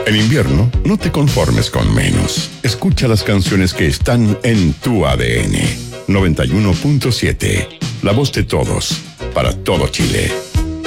En invierno, no te conformes con menos. Escucha las canciones que están en tu ADN. 91.7. La voz de todos, para todo Chile.